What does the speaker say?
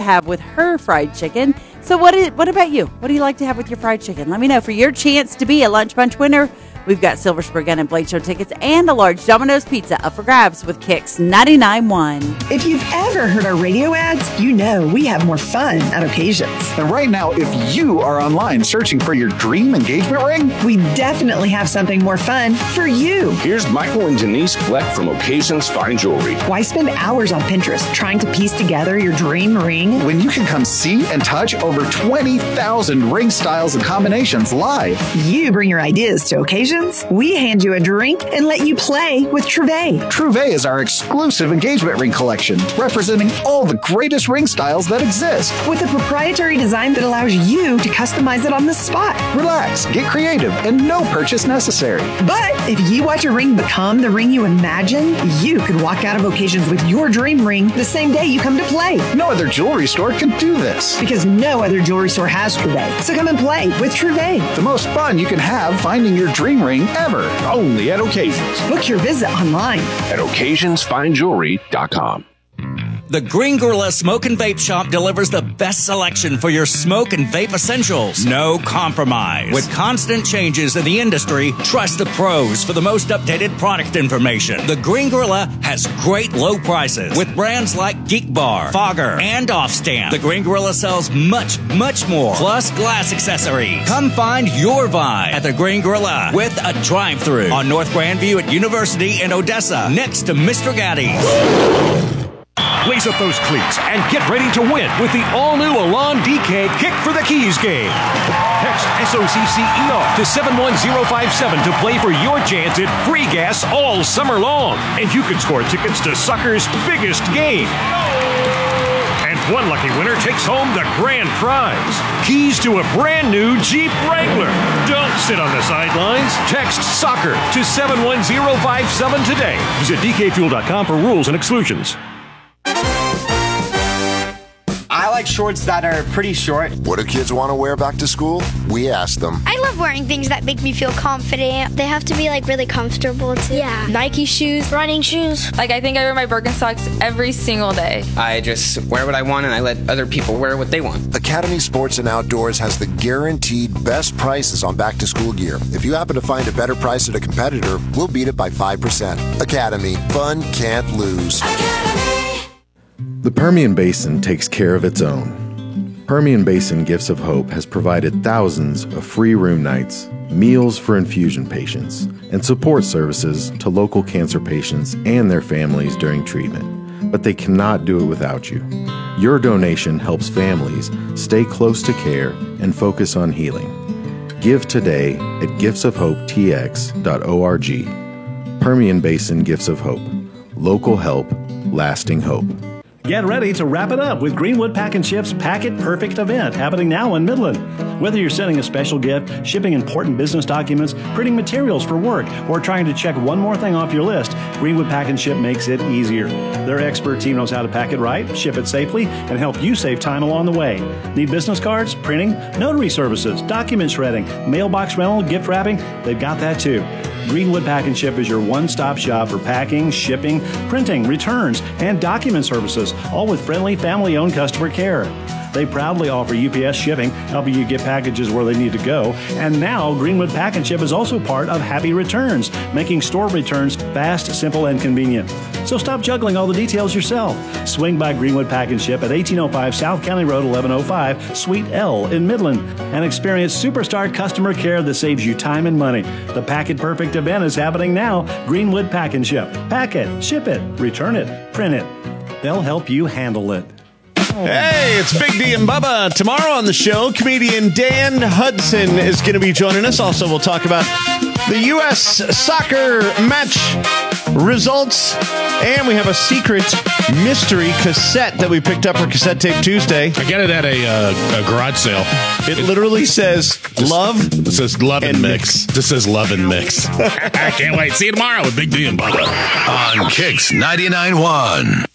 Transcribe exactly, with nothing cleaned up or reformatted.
have with her fried chicken. So what is, what about you? What do you like to have with your fried chicken? Let me know. For your chance to be a Lunch Bunch winner, we've got Silver Spur Gun and Blade Show tickets and a large Domino's pizza up for grabs with Kix ninety-nine point one. If you've ever heard our radio ads, you know we have more fun at occasions. And right now, if you are online searching for your dream engagement ring, we definitely have something more fun for you. Here's Michael and Denise Fleck from Occasions Fine Jewelry. Why spend hours on Pinterest trying to piece together your dream ring when you can come see and touch over twenty thousand ring styles and combinations live? You bring your ideas to Occasions, we hand you a drink and let you play with Trouvé. Trouvé is our exclusive engagement ring collection, representing all the greatest ring styles that exist. With a proprietary design that allows you to customize it on the spot. Relax, get creative, and no purchase necessary. But if you watch a ring become the ring you imagine, you could walk out of Occasions with your dream ring the same day you come to play. No other jewelry store can do this. Because no other jewelry store has Trouvé. So come and play with Trouvé. The most fun you can have finding your dream ring ever. Only at Occasions. Book your visit online at occasions fine jewelry dot com. The Green Gorilla Smoke and Vape Shop delivers the best selection for your smoke and vape essentials. No compromise. With constant changes in the industry, trust the pros for the most updated product information. The Green Gorilla has great low prices with brands like Geek Bar, Fogger, and Offstand. The Green Gorilla sells much, much more, plus glass accessories. Come find your vibe at the Green Gorilla with a drive-thru on North Grandview at University in Odessa, next to Mister Gaddy's. Lace up those cleats and get ready to win with the all-new Elan D K Kick for the Keys game. Text S O C C E R to seven one zero five seven to play for your chance at free gas all summer long. And you can score tickets to soccer's biggest game. And one lucky winner takes home the grand prize. Keys to a brand new Jeep Wrangler. Don't sit on the sidelines. Text soccer to seven one zero five seven today. Visit D K fuel dot com for rules and exclusions. I like shorts that are pretty short. What do kids want to wear back to school? We ask them. I love wearing things that make me feel confident. They have to be like really comfortable too. Yeah. Nike shoes, running shoes. Like I think I wear my Birkenstocks every single day. I just wear what I want and I let other people wear what they want. Academy Sports and Outdoors has the guaranteed best prices on back to school gear. If you happen to find a better price at a competitor, we'll beat it by five percent. Academy. Fun can't lose. Academy. The Permian Basin takes care of its own. Permian Basin Gifts of Hope has provided thousands of free room nights, meals for infusion patients, and support services to local cancer patients and their families during treatment. But they cannot do it without you. Your donation helps families stay close to care and focus on healing. Give today at gifts of hope t x dot org. Permian Basin Gifts of Hope. Local help, lasting hope. Get ready to wrap it up with Greenwood Pack and Ship's Pack It Perfect event happening now in Midland. Whether you're sending a special gift, shipping important business documents, printing materials for work, or trying to check one more thing off your list, Greenwood Pack and Ship makes it easier. Their expert team knows how to pack it right, ship it safely, and help you save time along the way. Need business cards, printing, notary services, document shredding, mailbox rental, gift wrapping? They've got that too. Greenwood Pack and Ship is your one-stop shop for packing, shipping, printing, returns, and document services, all with friendly, family-owned customer care. They proudly offer U P S shipping, helping you get packages where they need to go. And now, Greenwood Pack and Ship is also part of Happy Returns, making store returns fast, simple, and convenient. So stop juggling all the details yourself. Swing by Greenwood Pack and Ship at eighteen oh five South County Road eleven oh five, Suite L in Midland, and experience superstar customer care that saves you time and money. The Pack It Perfect event is happening now. Greenwood Pack and Ship. Pack it, ship it, return it, print it. They'll help you handle it. Hey, it's Big D and Bubba. Tomorrow on the show, comedian Dan Hudson is going to be joining us. Also, we'll talk about the U S soccer match results, and we have a secret mystery cassette that we picked up for Cassette Tape Tuesday. I got it at a, uh, a garage sale. It, it literally says just, love. It says love and, and mix. mix. Just says love and mix. I can't wait. See you tomorrow with Big D and Bubba on Kix ninety-nine point one.